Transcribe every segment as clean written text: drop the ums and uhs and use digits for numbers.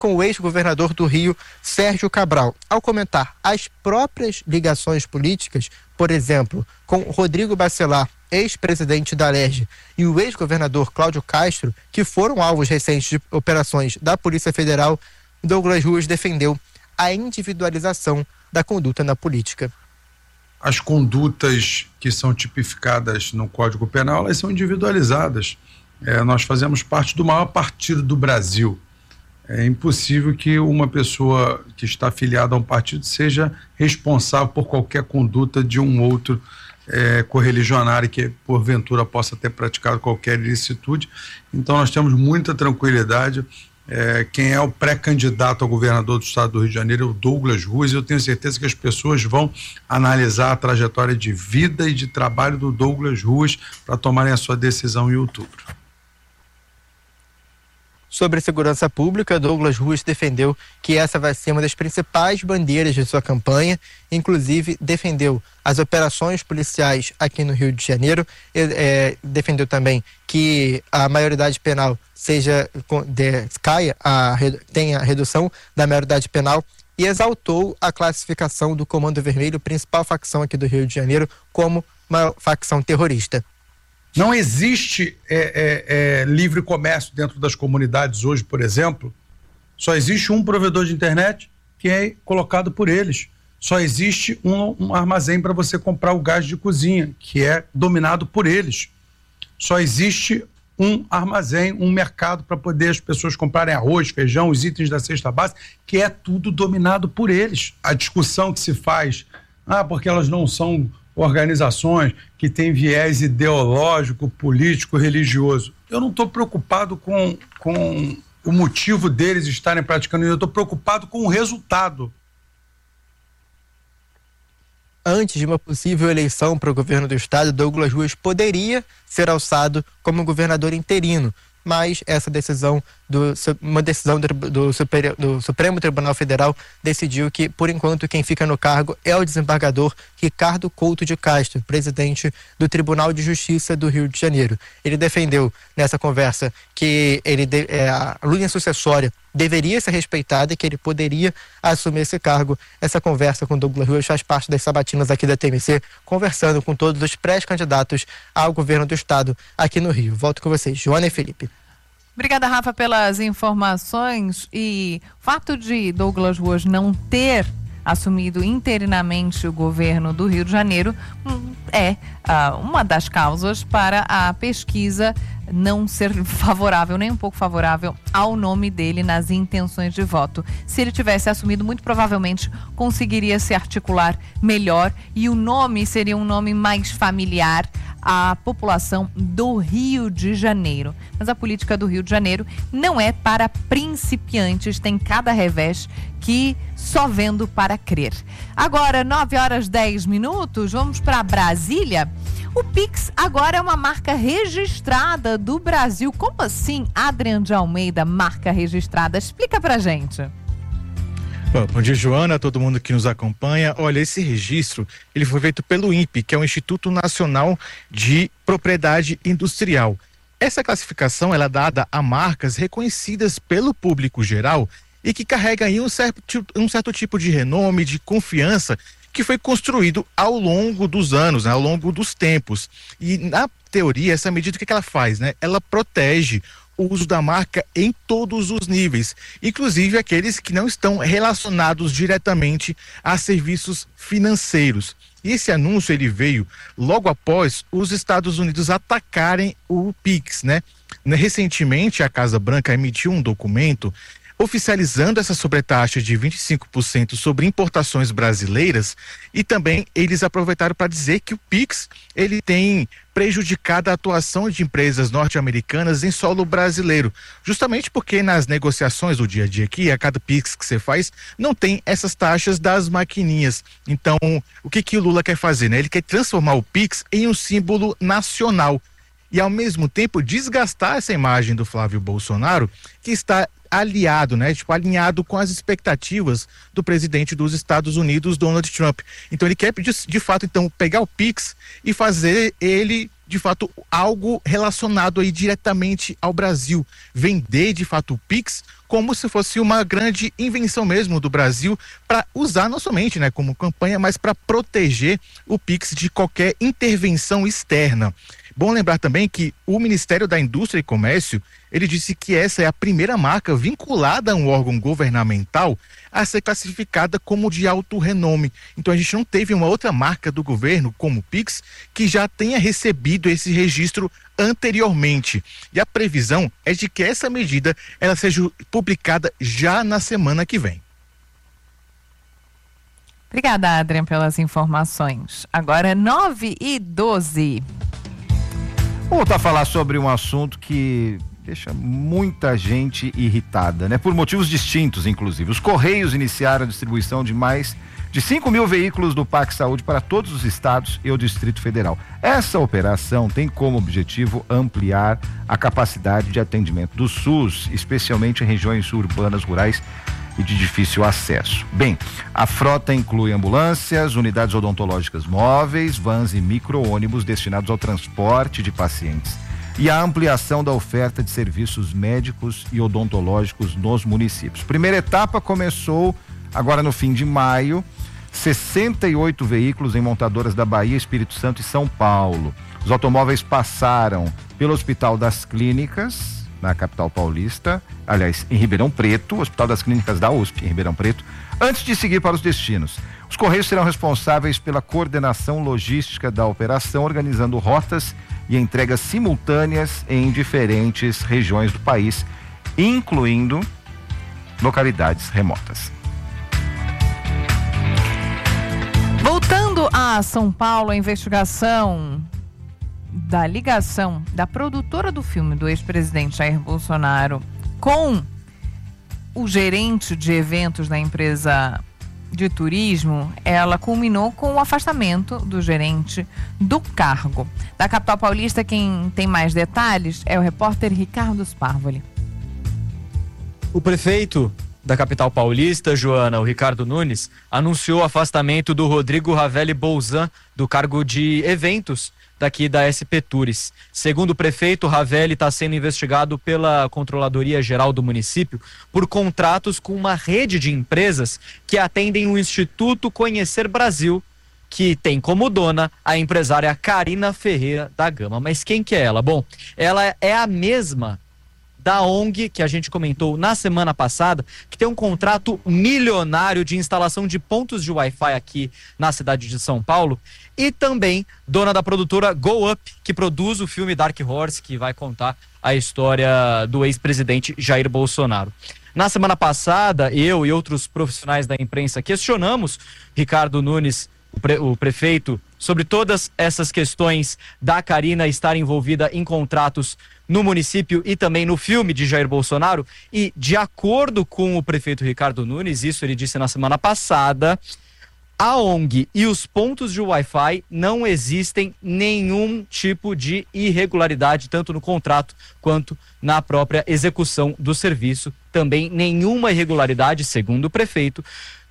com o ex-governador do Rio, Sérgio Cabral, ao comentar as próprias ligações políticas, por exemplo, com Rodrigo Bacelar, ex-presidente da Alerj, e o ex-governador Cláudio Castro, que foram alvos recentes de operações da Polícia Federal, Douglas Ruas defendeu a individualização da conduta na política. As condutas que são tipificadas no Código Penal, elas são individualizadas. Nós fazemos parte do maior partido do Brasil. É impossível que uma pessoa que está afiliada a um partido seja responsável por qualquer conduta de um outro correligionário que porventura possa ter praticado qualquer ilicitude. Então nós temos muita tranquilidade. Quem é o pré-candidato ao governador do estado do Rio de Janeiro é o Douglas Ruas, e eu tenho certeza que as pessoas vão analisar a trajetória de vida e de trabalho do Douglas Ruas para tomarem a sua decisão em outubro. Sobre segurança pública, Douglas Ruas defendeu que essa vai ser uma das principais bandeiras de sua campanha, inclusive defendeu as operações policiais aqui no Rio de Janeiro, defendeu também que a maioridade penal tenha redução da maioridade penal e exaltou a classificação do Comando Vermelho, principal facção aqui do Rio de Janeiro, como uma facção terrorista. Não existe livre comércio dentro das comunidades hoje, por exemplo. Só existe um provedor de internet que é colocado por eles. Só existe um armazém para você comprar o gás de cozinha, que é dominado por eles. Só existe um armazém, um mercado para poder as pessoas comprarem arroz, feijão, os itens da cesta básica, que é tudo dominado por eles. A discussão que se faz, porque elas não são organizações que têm viés ideológico, político, religioso. Eu não estou preocupado com o motivo deles estarem praticando isso, eu estou preocupado com o resultado. Antes de uma possível eleição para o governo do estado, Douglas Ruas poderia ser alçado como governador interino, mas essa decisão, uma decisão do Supremo Tribunal Federal decidiu que, por enquanto, quem fica no cargo é o desembargador Ricardo Couto de Castro, presidente do Tribunal de Justiça do Rio de Janeiro. Ele defendeu nessa conversa que a linha sucessória deveria ser respeitada e que ele poderia assumir esse cargo. Essa conversa com Douglas Ruas faz parte das sabatinas aqui da TMC, conversando com todos os pré-candidatos ao governo do estado aqui no Rio. Volto com vocês, Joana e Felipe. Obrigada, Rafa, pelas informações. E o fato de Douglas Ruas não ter assumido interinamente o governo do Rio de Janeiro é uma das causas para a pesquisa não ser favorável, nem um pouco favorável ao nome dele nas intenções de voto. Se ele tivesse assumido, muito provavelmente conseguiria se articular melhor e o nome seria um nome mais familiar à população do Rio de Janeiro. Mas a política do Rio de Janeiro não é para principiantes, tem cada revés que só vendo para crer. Agora, 9h10, vamos para Brasília. O Pix agora é uma marca registrada do Brasil. Como assim, Adrian de Almeida, marca registrada? Explica pra gente. Bom dia, Joana, todo mundo que nos acompanha. Olha, esse registro, ele foi feito pelo INPE, que é o Instituto Nacional de Propriedade Industrial. Essa classificação, ela é dada a marcas reconhecidas pelo público geral e que carregam aí um certo tipo de renome, de confiança, que foi construído ao longo dos anos, né, ao longo dos tempos. E na teoria, essa medida, o que ela faz, né? Ela protege o uso da marca em todos os níveis, inclusive aqueles que não estão relacionados diretamente a serviços financeiros. E esse anúncio, ele veio logo após os Estados Unidos atacarem o Pix, né? Recentemente, a Casa Branca emitiu um documento oficializando essa sobretaxa de 25% sobre importações brasileiras, e também eles aproveitaram para dizer que o Pix, ele tem prejudicado a atuação de empresas norte-americanas em solo brasileiro, justamente porque nas negociações do dia a dia aqui, a cada Pix que você faz, não tem essas taxas das maquininhas. Então, o que o Lula quer fazer, né? Ele quer transformar o Pix em um símbolo nacional. e ao mesmo tempo desgastar essa imagem do Flávio Bolsonaro, que está aliado, né? Tipo, alinhado com as expectativas do presidente dos Estados Unidos, Donald Trump. Então ele quer, de fato, então, pegar o Pix e fazer ele, de fato, algo relacionado aí diretamente ao Brasil. Vender, de fato, o Pix como se fosse uma grande invenção mesmo do Brasil, para usar não somente, né, como campanha, mas para proteger o Pix de qualquer intervenção externa. Bom lembrar também que o Ministério da Indústria e Comércio, ele disse que essa é a primeira marca vinculada a um órgão governamental a ser classificada como de alto renome. Então a gente não teve uma outra marca do governo, como o Pix, que já tenha recebido esse registro anteriormente. E a previsão é de que essa medida ela seja publicada já na semana que vem. Obrigada, Adrian, pelas informações. Agora 9h12. Vamos voltar a falar sobre um assunto que deixa muita gente irritada, né? Por motivos distintos, inclusive. Os Correios iniciaram a distribuição de mais de 5 mil veículos do PAC Saúde para todos os estados e o Distrito Federal. Essa operação tem como objetivo ampliar a capacidade de atendimento do SUS, especialmente em regiões urbanas, rurais e de difícil acesso. Bem, a frota inclui ambulâncias, unidades odontológicas móveis, vans e micro-ônibus destinados ao transporte de pacientes e a ampliação da oferta de serviços médicos e odontológicos nos municípios. Primeira etapa começou agora no fim de maio, 68 veículos em montadoras da Bahia, Espírito Santo e São Paulo. Os automóveis passaram pelo Hospital das Clínicas, na capital paulista, aliás, em Ribeirão Preto, Hospital das Clínicas da USP, em Ribeirão Preto, antes de seguir para os destinos. Os Correios serão responsáveis pela coordenação logística da operação, organizando rotas e entregas simultâneas em diferentes regiões do país, incluindo localidades remotas. Voltando a São Paulo, a investigação da ligação da produtora do filme do ex-presidente Jair Bolsonaro com o gerente de eventos da empresa de turismo, ela culminou com o afastamento do gerente do cargo. Da capital paulista, quem tem mais detalhes é o repórter Ricardo Sparvoli. O prefeito da capital paulista, Joana, o Ricardo Nunes, anunciou o afastamento do Rodrigo Ravelli Bolzan do cargo de eventos daqui da SP Tours. Segundo o prefeito, Ravelli está sendo investigado pela Controladoria Geral do município por contratos com uma rede de empresas que atendem o Instituto Conhecer Brasil, que tem como dona a empresária Karina Ferreira da Gama. Mas quem que é ela? Bom, ela é a mesma da ONG que a gente comentou na semana passada, que tem um contrato milionário de instalação de pontos de Wi-Fi aqui na cidade de São Paulo, e também dona da produtora Go Up, que produz o filme Dark Horse, que vai contar a história do ex-presidente Jair Bolsonaro. Na semana passada, eu e outros profissionais da imprensa questionamos Ricardo Nunes, o prefeito, sobre todas essas questões da Karina estar envolvida em contratos no município e também no filme de Jair Bolsonaro, e de acordo com o prefeito Ricardo Nunes, isso ele disse na semana passada, a ONG e os pontos de Wi-Fi não existem nenhum tipo de irregularidade, tanto no contrato quanto na própria execução do serviço. Também nenhuma irregularidade, segundo o prefeito,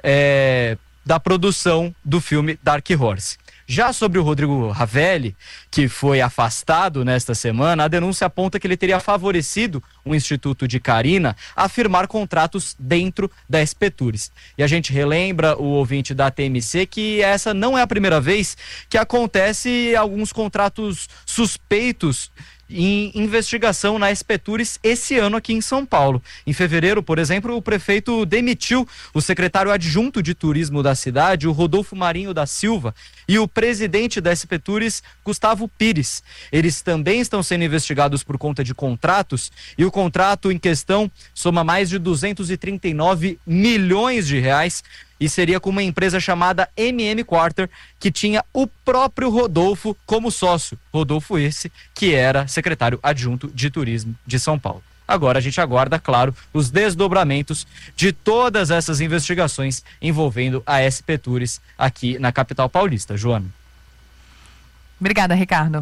da produção do filme Dark Horse. Já sobre o Rodrigo Ravelli, que foi afastado nesta semana, a denúncia aponta que ele teria favorecido o Instituto de Karina a firmar contratos dentro da SP Tours. E a gente relembra o ouvinte da TMC que essa não é a primeira vez que acontece alguns contratos suspeitos em investigação na SP Tours esse ano aqui em São Paulo. Em fevereiro, por exemplo, o prefeito demitiu o secretário adjunto de turismo da cidade, o Rodolfo Marinho da Silva, e o presidente da SP Tours, Gustavo Pires. Eles também estão sendo investigados por conta de contratos, e o contrato em questão soma mais de 239 milhões de reais, e seria com uma empresa chamada MM Quarter, que tinha o próprio Rodolfo como sócio. Rodolfo esse que era secretário adjunto de turismo de São Paulo. Agora a gente aguarda, claro, os desdobramentos de todas essas investigações envolvendo a SP Tours aqui na capital paulista. Joana. Obrigada, Ricardo.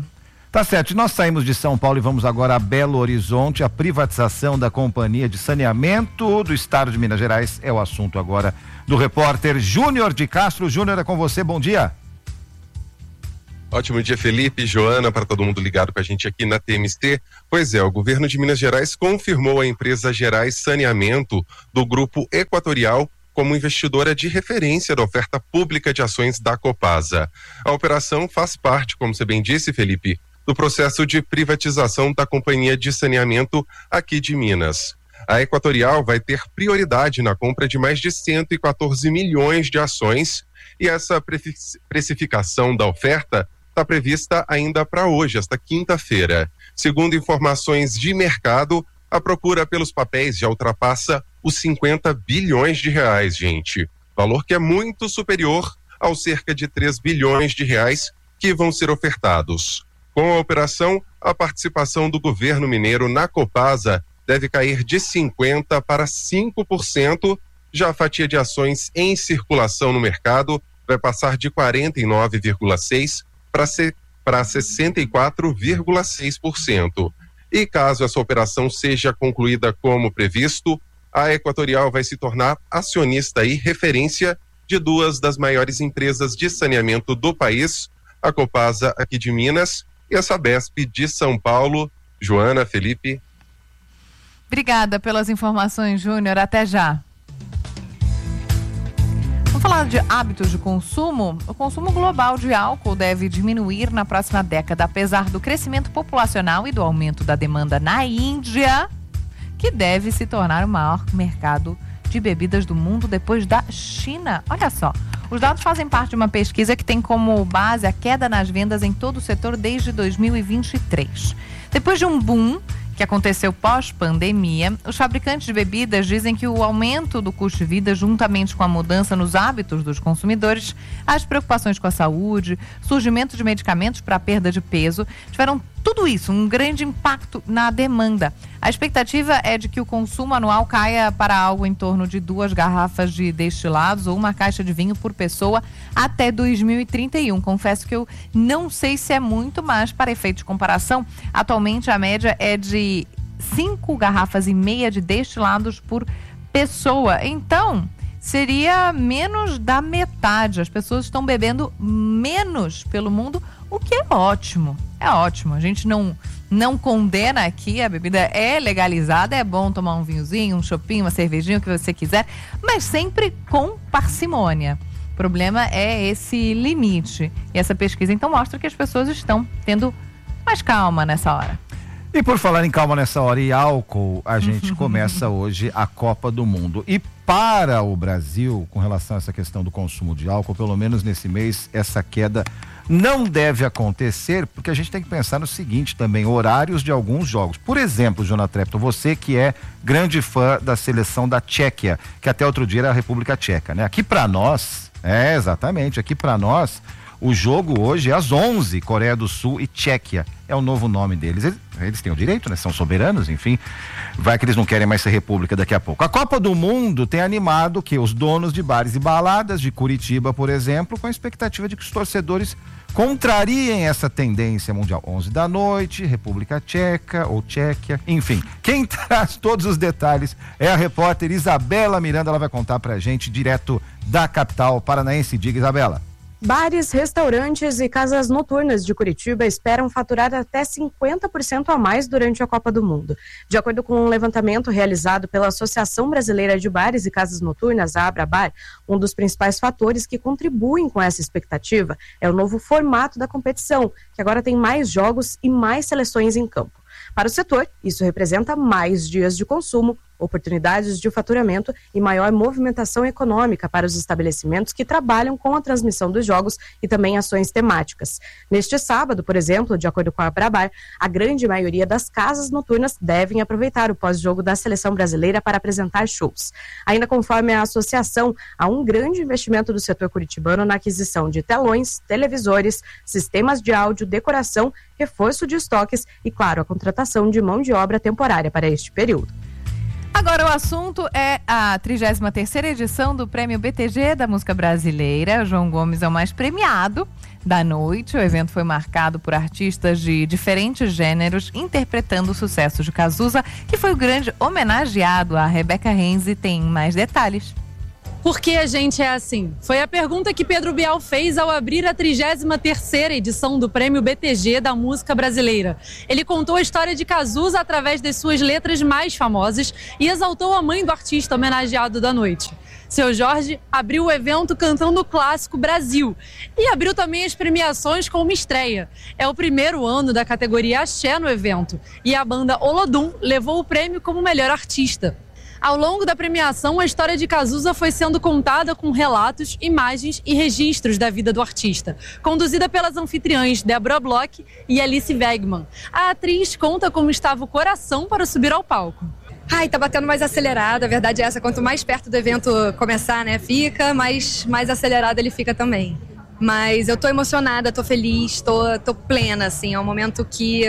Tá certo, nós saímos de São Paulo e vamos agora a Belo Horizonte. A privatização da Companhia de Saneamento do Estado de Minas Gerais é o assunto agora do repórter Júnior de Castro. Júnior, é com você, bom dia. Ótimo dia, Felipe, Joana, para todo mundo ligado com a gente aqui na TMC. Pois é, o governo de Minas Gerais confirmou a empresa Gerais Saneamento do Grupo Equatorial como investidora de referência da oferta pública de ações da Copasa. A operação faz parte, como você bem disse, Felipe, do processo de privatização da Companhia de Saneamento aqui de Minas. A Equatorial vai ter prioridade na compra de mais de 114 milhões de ações e essa precificação da oferta está prevista ainda para hoje, esta quinta-feira. Segundo informações de mercado, a procura pelos papéis já ultrapassa os 50 bilhões de reais, gente. Valor que é muito superior aos cerca de 3 bilhões de reais que vão ser ofertados. Com a operação, a participação do governo mineiro na Copasa deve cair de 50% para 5%, já a fatia de ações em circulação no mercado vai passar de 49,6% para 64,6%. E caso essa operação seja concluída como previsto, a Equatorial vai se tornar acionista e referência de duas das maiores empresas de saneamento do país, a Copasa aqui de Minas e a Sabesp de São Paulo. Joana, Felipe. Obrigada pelas informações, Júnior. Até já. Vamos falar de hábitos de consumo? O consumo global de álcool deve diminuir na próxima década, apesar do crescimento populacional e do aumento da demanda na Índia, que deve se tornar o maior mercado de bebidas do mundo depois da China. Olha só, os dados fazem parte de uma pesquisa que tem como base a queda nas vendas em todo o setor desde 2023. Depois de um boom que aconteceu pós-pandemia, os fabricantes de bebidas dizem que o aumento do custo de vida, juntamente com a mudança nos hábitos dos consumidores, as preocupações com a saúde, surgimento de medicamentos para a perda de peso, tiveram tudo isso, um grande impacto na demanda. A expectativa é de que o consumo anual caia para algo em torno de 2 garrafas de destilados ou uma caixa de vinho por pessoa até 2031. Confesso que eu não sei se é muito, mas para efeito de comparação, atualmente a média é de 5 garrafas e meia de destilados por pessoa. Então, seria menos da metade. As pessoas estão bebendo menos pelo mundo, o que é ótimo. É ótimo. A gente não condena aqui, a bebida é legalizada, é bom tomar um vinhozinho, um chopinho, uma cervejinha, o que você quiser, mas sempre com parcimônia. O problema é esse limite. E essa pesquisa então mostra que as pessoas estão tendo mais calma nessa hora. E por falar em calma nessa hora e álcool, a gente começa hoje a Copa do Mundo. E para o Brasil, com relação a essa questão do consumo de álcool, pelo menos nesse mês, essa queda não deve acontecer, porque a gente tem que pensar no seguinte também, horários de alguns jogos. Por exemplo, Jonathan Trepton, você que é grande fã da seleção da Tchequia, que até outro dia era a República Tcheca, né? Aqui para nós, exatamente, aqui para nós, o jogo hoje é às 11, Coreia do Sul e Tchequia, é o novo nome deles. Eles têm o direito, né? São soberanos, enfim. Vai que eles não querem mais ser república daqui a pouco. A Copa do Mundo tem animado que os donos de bares e baladas de Curitiba, por exemplo, com a expectativa de que os torcedores contrariem essa tendência mundial. 11 da noite, República Tcheca ou Tchequia, enfim. Quem traz todos os detalhes é a repórter Isabela Miranda. Ela vai contar pra gente direto da capital paranaense. Diga, Isabela. Bares, restaurantes e casas noturnas de Curitiba esperam faturar até 50% a mais durante a Copa do Mundo. De acordo com um levantamento realizado pela Associação Brasileira de Bares e Casas Noturnas, a Abrabar, um dos principais fatores que contribuem com essa expectativa é o novo formato da competição, que agora tem mais jogos e mais seleções em campo. Para o setor, isso representa mais dias de consumo, oportunidades de faturamento e maior movimentação econômica para os estabelecimentos que trabalham com a transmissão dos jogos e também ações temáticas. Neste sábado, por exemplo, de acordo com a Abrabar, a grande maioria das casas noturnas devem aproveitar o pós-jogo da seleção brasileira para apresentar shows. Ainda conforme a associação, há um grande investimento do setor curitibano na aquisição de telões, televisores, sistemas de áudio, decoração, reforço de estoques e, claro, a contratação de mão de obra temporária para este período. Agora o assunto é a 33ª edição do Prêmio BTG da Música Brasileira. João Gomes é o mais premiado da noite. O evento foi marcado por artistas de diferentes gêneros interpretando o sucesso de Cazuza, que foi o grande homenageado. A Rebeca Renzi tem mais detalhes. Por que a gente é assim? Foi a pergunta que Pedro Bial fez ao abrir a 33ª edição do Prêmio BTG da Música Brasileira. Ele contou a história de Cazuza através das suas letras mais famosas e exaltou a mãe do artista homenageado da noite. Seu Jorge abriu o evento cantando o clássico Brasil e abriu também as premiações com uma estreia. É o primeiro ano da categoria Axé no evento e a banda Olodum levou o prêmio como melhor artista. Ao longo da premiação, a história de Cazuza foi sendo contada com relatos, imagens e registros da vida do artista, conduzida pelas anfitriãs Débora Bloch e Alice Wegman. A atriz conta como estava o coração para subir ao palco. Ai, tá batendo mais acelerado, a verdade é essa, quanto mais perto do evento começar, né, fica, mais acelerado ele fica também. Mas eu tô emocionada, tô feliz, tô plena, assim, é um momento que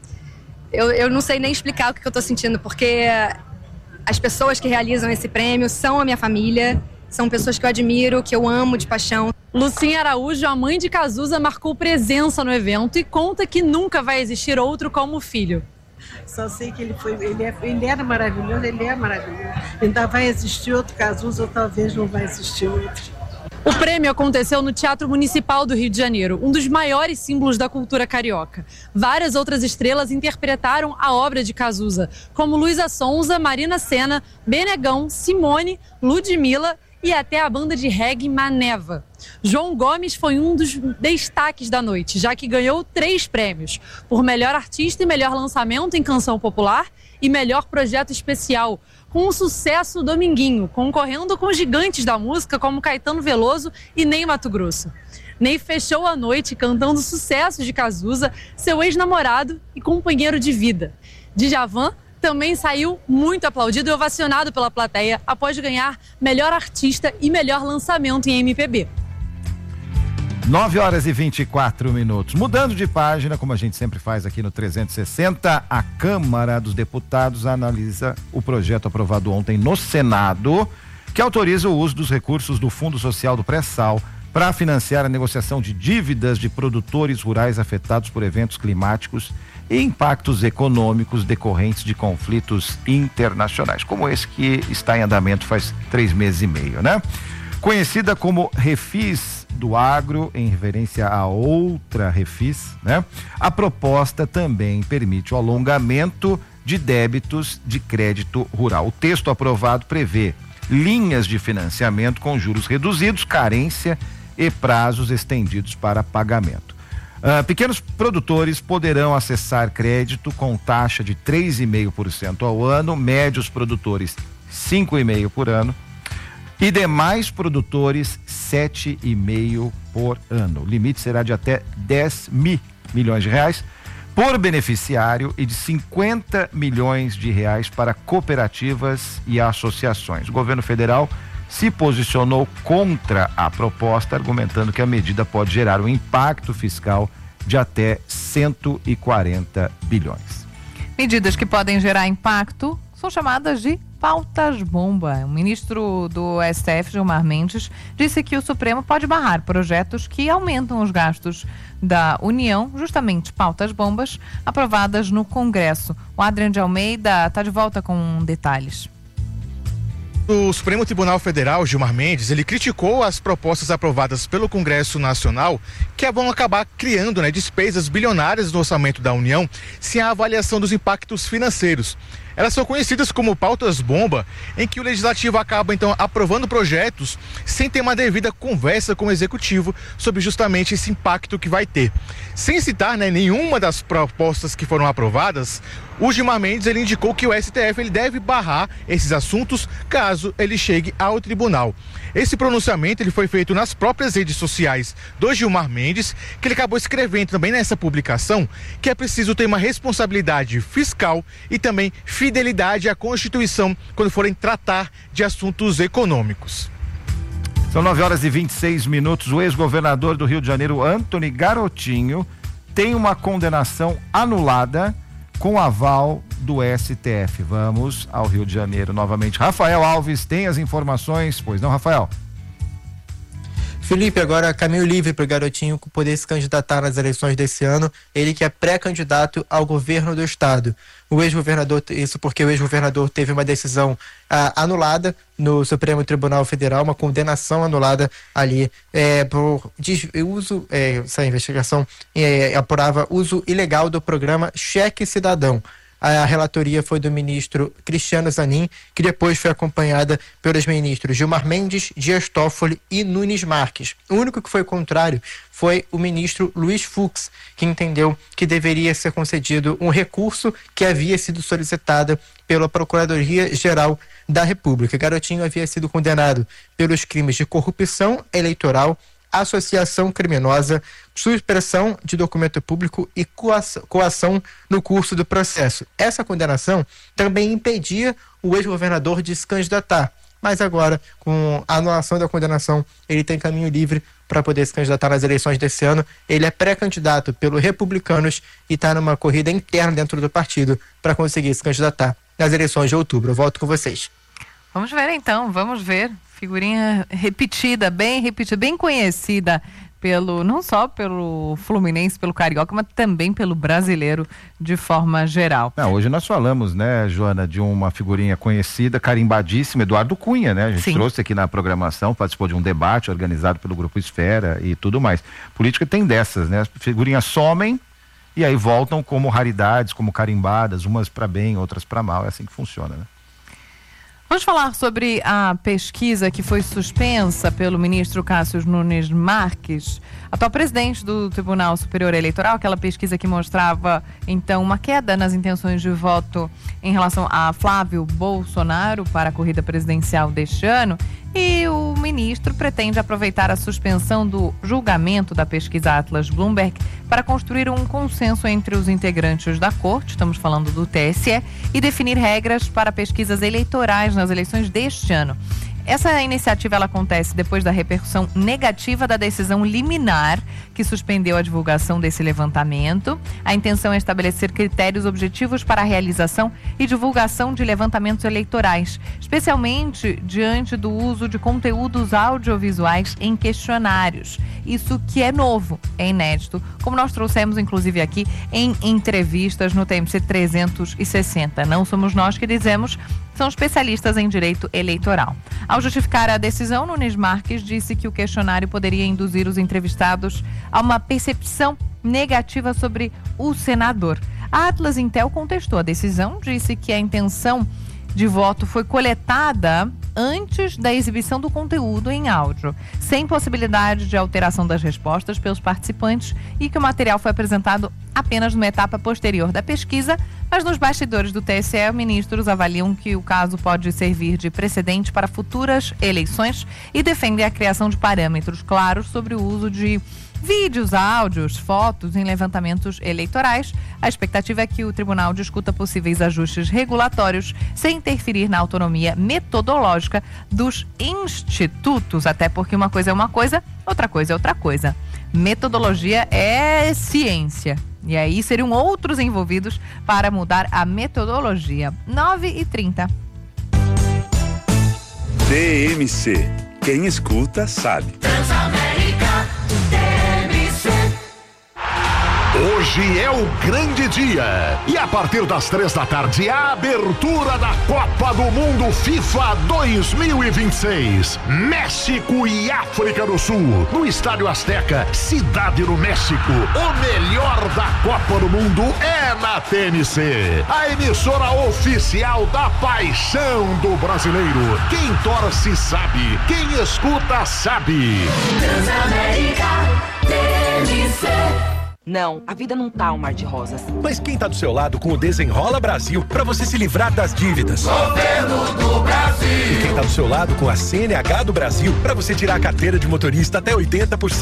eu não sei nem explicar o que eu tô sentindo, porque as pessoas que realizam esse prêmio são a minha família, são pessoas que eu admiro, que eu amo de paixão. Lucinha Araújo, a mãe de Cazuza, marcou presença no evento e conta que nunca vai existir outro como o filho. Só sei que ele era maravilhoso, ele é maravilhoso. Ainda vai existir outro Cazuza ou talvez não vai existir outro. O prêmio aconteceu no Teatro Municipal do Rio de Janeiro, um dos maiores símbolos da cultura carioca. Várias outras estrelas interpretaram a obra de Cazuza, como Luísa Sonza, Marina Sena, Benegão, Simone, Ludmilla e até a banda de reggae Maneva. João Gomes foi um dos destaques da noite, já que ganhou 3 prêmios, por melhor artista e melhor lançamento em canção popular e melhor projeto especial, com o sucesso Dominguinho, concorrendo com gigantes da música como Caetano Veloso e Ney Matogrosso. Ney fechou a noite cantando sucessos de Cazuza, seu ex-namorado e companheiro de vida. Djavan também saiu muito aplaudido e ovacionado pela plateia após ganhar melhor artista e melhor lançamento em MPB. 9h24. Mudando de página, como a gente sempre faz aqui no 360, a Câmara dos Deputados analisa o projeto aprovado ontem no Senado, que autoriza o uso dos recursos do Fundo Social do Pré-Sal para financiar a negociação de dívidas de produtores rurais afetados por eventos climáticos e impactos econômicos decorrentes de conflitos internacionais, como esse que está em andamento faz 3 meses e meio, né? Conhecida como Refis do Agro, em referência a outra Refis, né? A proposta também permite o alongamento de débitos de crédito rural. O texto aprovado prevê linhas de financiamento com juros reduzidos, carência e prazos estendidos para pagamento. Pequenos produtores poderão acessar crédito com taxa de 3,5% ao ano, médios produtores 5,5% por ano e demais produtores 7,5% por ano. O limite será de até 10 milhões de reais por beneficiário e de 50 milhões de reais para cooperativas e associações. O governo federal se posicionou contra a proposta, argumentando que a medida pode gerar um impacto fiscal de até 140 bilhões. Medidas que podem gerar impacto são chamadas de pautas-bomba. O ministro do STF, Gilmar Mendes, disse que o Supremo pode barrar projetos que aumentam os gastos da União, justamente pautas-bombas, aprovadas no Congresso. O Adriano de Almeida está de volta com detalhes. O Supremo Tribunal Federal, Gilmar Mendes, ele criticou as propostas aprovadas pelo Congresso Nacional que vão acabar criando, despesas bilionárias no orçamento da União sem a avaliação dos impactos financeiros. Elas são conhecidas como pautas-bomba, em que o Legislativo acaba, então, aprovando projetos sem ter uma devida conversa com o Executivo sobre justamente esse impacto que vai ter. Sem citar nenhuma das propostas que foram aprovadas, o Gilmar Mendes ele indicou que o STF ele deve barrar esses assuntos caso ele chegue ao tribunal. Esse pronunciamento ele foi feito nas próprias redes sociais do Gilmar Mendes, que ele acabou escrevendo também nessa publicação que é preciso ter uma responsabilidade fiscal e também fidelidade à Constituição quando forem tratar de assuntos econômicos. São 9h26. O ex-governador do Rio de Janeiro, Antony Garotinho, tem uma condenação anulada com aval do STF. Vamos ao Rio de Janeiro novamente. Rafael Alves tem as informações, pois não, Rafael? Felipe, agora caminho livre para o garotinho poder se candidatar nas eleições desse ano, ele que é pré-candidato ao governo do estado. O ex-governador, isso porque o ex-governador teve uma decisão anulada no Supremo Tribunal Federal, uma condenação anulada ali por uso, essa investigação apurava uso ilegal do programa Cheque Cidadão. A relatoria foi do ministro Cristiano Zanin, que depois foi acompanhada pelos ministros Gilmar Mendes, Dias Toffoli e Nunes Marques. O único que foi contrário foi o ministro Luiz Fux, que entendeu que deveria ser concedido um recurso que havia sido solicitado pela Procuradoria-Geral da República. Garotinho havia sido condenado pelos crimes de corrupção eleitoral, associação criminosa, supressão de documento público e coação no curso do processo. Essa condenação também impedia o ex-governador de se candidatar, mas agora, com a anulação da condenação, ele tem caminho livre para poder se candidatar nas eleições desse ano. Ele é pré-candidato pelos Republicanos e está numa corrida interna dentro do partido para conseguir se candidatar nas eleições de outubro. Eu volto com vocês. Vamos ver então, vamos ver. Figurinha repetida, bem conhecida não só pelo Fluminense, pelo Carioca, mas também pelo brasileiro de forma geral. Hoje nós falamos, né, Joana, de uma figurinha conhecida, carimbadíssima, Eduardo Cunha, né? A gente trouxe aqui na programação, participou de um debate organizado pelo Grupo Esfera e tudo mais. Política tem dessas, né? As figurinhas somem e aí voltam como raridades, como carimbadas, umas para bem, outras para mal. É assim que funciona, né? Vamos falar sobre a pesquisa que foi suspensa pelo ministro Cássio Nunes Marques, atual presidente do Tribunal Superior Eleitoral, aquela pesquisa que mostrava, então, uma queda nas intenções de voto em relação a Flávio Bolsonaro para a corrida presidencial deste ano. E o ministro pretende aproveitar a suspensão do julgamento da pesquisa Atlas Bloomberg para construir um consenso entre os integrantes da corte, estamos falando do TSE, e definir regras para pesquisas eleitorais nas eleições deste ano. Essa iniciativa ela acontece depois da repercussão negativa da decisão liminar que suspendeu a divulgação desse levantamento. A intenção é estabelecer critérios objetivos para a realização e divulgação de levantamentos eleitorais, especialmente diante do uso de conteúdos audiovisuais em questionários. Isso que é novo, é inédito, como nós trouxemos inclusive aqui em entrevistas no TMC 360. Não somos nós que dizemos, são especialistas em direito eleitoral. Ao justificar a decisão, Nunes Marques disse que o questionário poderia induzir os entrevistados a uma percepção negativa sobre o senador. A Atlas Intel contestou a decisão, disse que a intenção de voto foi coletada antes da exibição do conteúdo em áudio, sem possibilidade de alteração das respostas pelos participantes, e que o material foi apresentado apenas numa etapa posterior da pesquisa, mas nos bastidores do TSE, ministros avaliam que o caso pode servir de precedente para futuras eleições e defendem a criação de parâmetros claros sobre o uso de vídeos, áudios, fotos em levantamentos eleitorais. A expectativa é que o tribunal discuta possíveis ajustes regulatórios sem interferir na autonomia metodológica dos institutos, até porque uma coisa é uma coisa, outra coisa é outra coisa. Metodologia é ciência. E aí seriam outros envolvidos para mudar a metodologia. 9h30. TMC. Quem escuta sabe. Transamérica TMC. Hoje é o grande dia e a partir das 3h, a abertura da Copa do Mundo FIFA 2026. México e África do Sul, no Estádio Azteca, Cidade do México. O melhor da Copa do Mundo é na TMC, a emissora oficial da paixão do brasileiro. Quem torce sabe, quem escuta sabe. Transamérica TMC. Não, a vida não tá um mar de rosas. Mas quem tá do seu lado com o Desenrola Brasil pra você se livrar das dívidas? Governo do Brasil. E quem tá do seu lado com a CNH do Brasil pra você tirar a carteira de motorista até 80%?